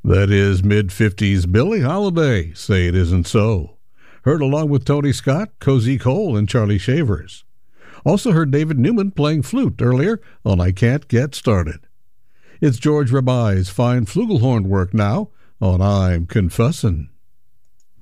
That is mid-50s Billie Holiday, Say It Isn't So. Heard along with Tony Scott, Cozy Cole, and Charlie Shavers. Also heard David Newman playing flute earlier on I Can't Get Started. It's George Rabai's fine flugelhorn work now on I'm Confussin'.